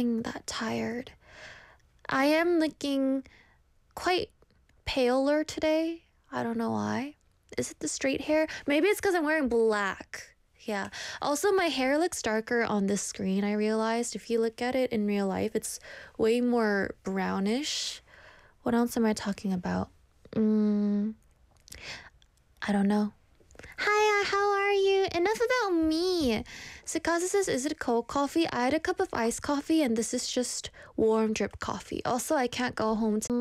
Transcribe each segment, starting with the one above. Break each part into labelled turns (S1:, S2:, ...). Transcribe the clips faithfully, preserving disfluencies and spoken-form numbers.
S1: feeling that tired. I am looking quite paler today. I don't know why. Is it the straight hair? Maybe it's because I'm wearing black. Yeah. Also, my hair looks darker on this screen, I realized. If you look at it in real life, it's way more brownish. What else am I talking about? Mm, I don't know. Hi, how are you? Enough about me. Sukasa says, is it cold coffee? I had a cup of iced coffee and this is just warm drip coffee. Also, I can't go home to...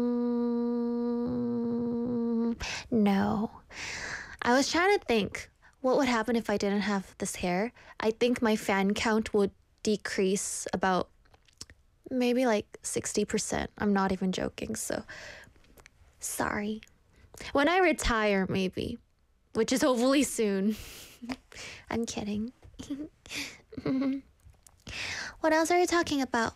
S1: Mm, no. I was trying to think what would happen if I didn't have this hair. I think my fan count would decrease about maybe like sixty percent. I'm not even joking, so sorry. When I retire, maybe. Which is hopefully soon. I'm kidding. What else are you talking about?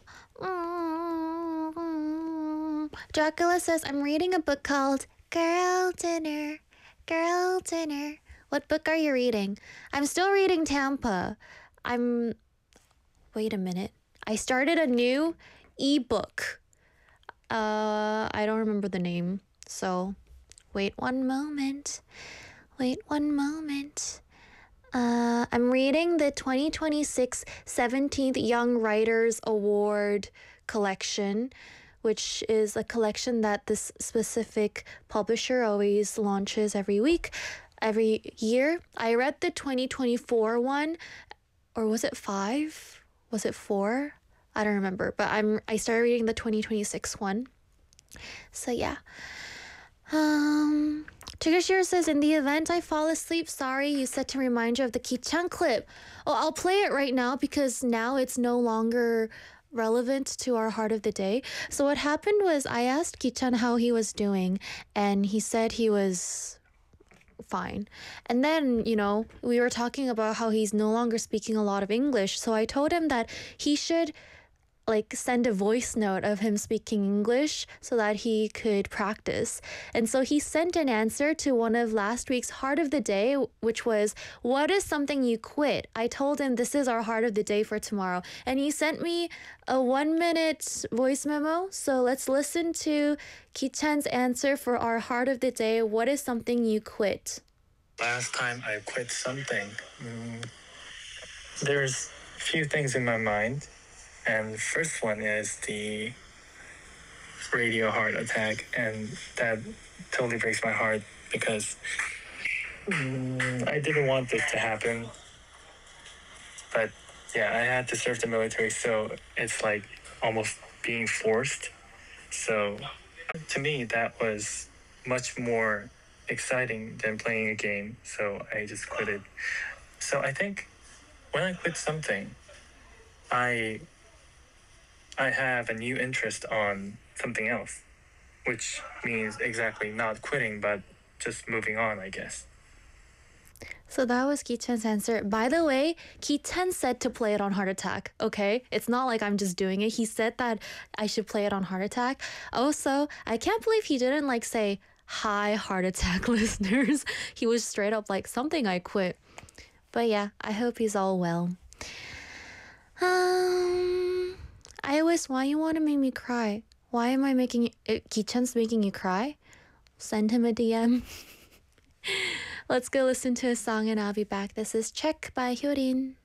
S1: Dracula says, I'm reading a book called Girl Dinner. Girl Dinner. What book are you reading? I'm still reading Tampa. I'm... Wait a minute. I started a new ebook. Uh, I don't remember the name. So, wait one moment. Wait one moment. Uh, I'm reading the twenty twenty-six seventeenth Young Writers Award collection, which is a collection that this specific publisher always launches every week, every year. I read the twenty twenty-four one, or was it five? Was it four? I don't remember, but I'm I started reading the twenty twenty-six one. So yeah. Um... Triggershare says, in the event I fall asleep, sorry, you said to remind you of the Ki-chan clip. Oh, I'll play it right now because now it's no longer relevant to our heart of the day. So what happened was I asked Ki-chan how he was doing and he said he was fine. And then, you know, we were talking about how he's no longer speaking a lot of English. So I told him that he should like send a voice note of him speaking English so that he could practice. And so he sent an answer to one of last week's Heart of the Day, which was, what is something you quit? I told him this is our Heart of the Day for tomorrow. And he sent me a one minute voice memo. So let's listen to Ki-chan's answer for our Heart of the Day. What is something you quit?
S2: Last time I quit something, mm, there's a few things in my mind. And the first one is the radio heart attack, and that totally breaks my heart because mm, I didn't want this to happen. But yeah, I had to serve the military, so it's like almost being forced. So to me, that was much more exciting than playing a game, so I just quit it. So I think when I quit something, I... I have a new interest on something else, which means exactly not quitting, but just moving on, I guess.
S1: So that was Ki-chan's answer. By the way, Ki-chan said to play it on Heart Attack, okay? It's not like I'm just doing it. He said that I should play it on Heart Attack. Also, I can't believe he didn't like say, hi, Heart Attack listeners. He was straight up like, something I quit. But yeah, I hope he's all well. Um... iOS, why you want to make me cry? Why am I making you... Uh, Ki-chan's making you cry? Send him a D M. Let's go listen to a song and I'll be back. This is Check by Hyorin.